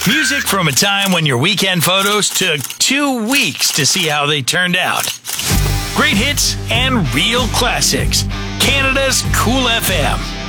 Music from a time when your weekend photos took 2 weeks to see how they turned out. Great hits and real classics. Canada's Cool FM.